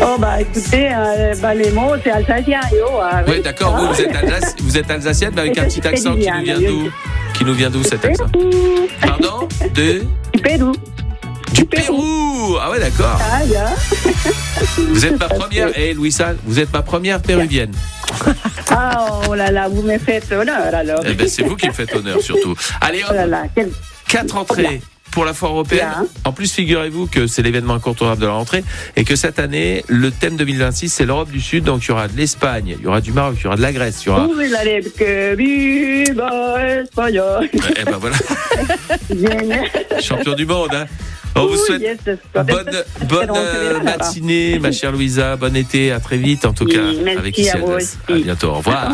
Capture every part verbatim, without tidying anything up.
Oh, bah écoutez, euh, bah, les mots, c'est alsacien, yo. Euh, Oui, d'accord, vous, vous, êtes Alsace, vous êtes alsacienne, mais avec un petit accent qui nous vient d'où? Qui nous vient d'où cet accent? Pardon? De? Du Pérou. Du Pérou. Ah ouais, d'accord. Ah, bien. Vous êtes ma première, hé hey, Louisa, vous êtes ma première péruvienne. Ah, oh là là, vous me faites honneur alors. Eh ben, c'est vous qui me faites honneur surtout. Allez, hop, oh là là, quel... quatre entrées pour la foire européenne. Bien. En plus, figurez-vous que c'est l'événement incontournable de la rentrée et que cette année, le thème deux mille vingt-six, c'est l'Europe du Sud. Donc, il y aura de l'Espagne, il y aura du Maroc, il y aura de la Grèce, il y aura... Vous allez que viva espagnol. Eh ben voilà. Champion du monde, hein. On vous souhaite yes, bonne, bonne euh, matinée, ma chère Louisa. Bon été, à très vite, en tout oui, cas, merci avec Ici à vous Alsace. aussi. À bientôt, au revoir.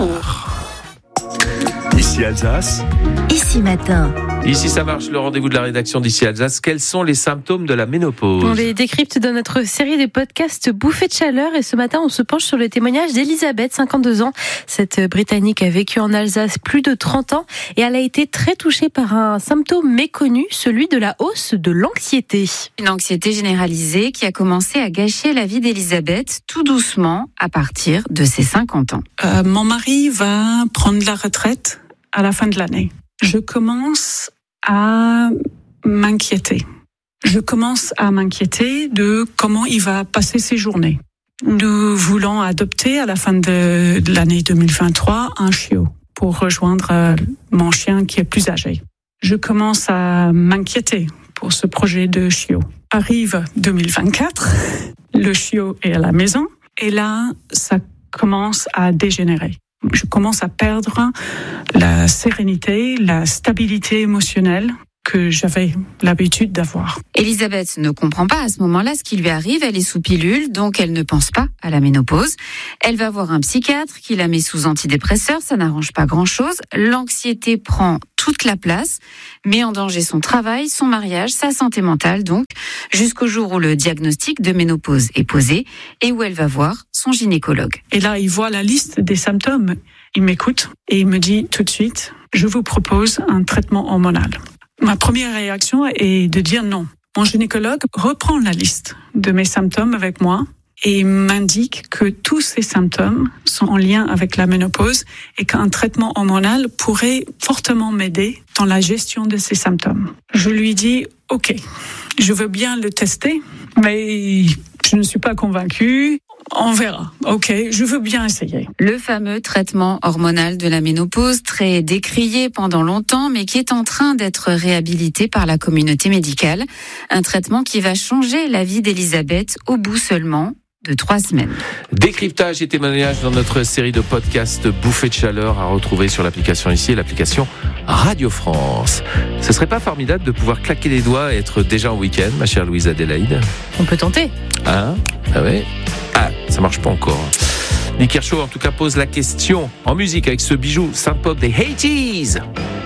Ici Alsace. Ici Matin. Ici ça marche, le rendez-vous de la rédaction d'Ici Alsace. Quels sont les symptômes de la ménopause? On les décrypte dans notre série de podcasts Bouffées de chaleur et ce matin on se penche sur le témoignage d'Elisabeth, cinquante-deux ans. Cette Britannique a vécu en Alsace plus de trente ans et elle a été très touchée par un symptôme méconnu, celui de la hausse de l'anxiété. Une anxiété généralisée qui a commencé à gâcher la vie d'Elisabeth tout doucement à partir de ses cinquante ans. Euh, mon mari va prendre la retraite à la fin de l'année. Je commence à m'inquiéter. Je commence à m'inquiéter de comment il va passer ses journées. Nous voulons adopter à la fin de l'année deux mille vingt-trois un chiot pour rejoindre mon chien qui est plus âgé. Je commence à m'inquiéter pour ce projet de chiot. Arrive deux mille vingt-quatre, le chiot est à la maison et là, ça commence à dégénérer. Je commence à perdre la sérénité, la stabilité émotionnelle que j'avais l'habitude d'avoir. Elisabeth ne comprend pas à ce moment-là ce qui lui arrive. Elle est sous pilule, donc elle ne pense pas à la ménopause. Elle va voir un psychiatre qui la met sous antidépresseur. Ça n'arrange pas grand-chose. L'anxiété prend toute la place, met en danger son travail, son mariage, sa santé mentale, donc, jusqu'au jour où le diagnostic de ménopause est posé et où elle va voir son gynécologue. Et là, il voit la liste des symptômes. Il m'écoute et il me dit tout de suite, je vous propose un traitement hormonal. Ma première réaction est de dire non. Mon gynécologue reprend la liste de mes symptômes avec moi et m'indique que tous ces symptômes sont en lien avec la ménopause et qu'un traitement hormonal pourrait fortement m'aider dans la gestion de ces symptômes. Je lui dis, ok, je veux bien le tester, mais je ne suis pas convaincue. On verra. Ok, je veux bien essayer. Le fameux traitement hormonal de la ménopause, très décrié pendant longtemps, mais qui est en train d'être réhabilité par la communauté médicale. Un traitement qui va changer la vie d'Elisabeth au bout seulement de trois semaines. Décryptage et témoignage dans notre série de podcasts Bouffées de chaleur à retrouver sur l'application ici et l'application Radio France. Ce serait pas formidable de pouvoir claquer les doigts et être déjà en week-end, ma chère Louise Adélaïde? On peut tenter. Hein? Ah ouais? Ah, ça marche pas encore. Nick Kershaw, en tout cas, pose la question en musique avec ce bijou Saint Pop des eighties.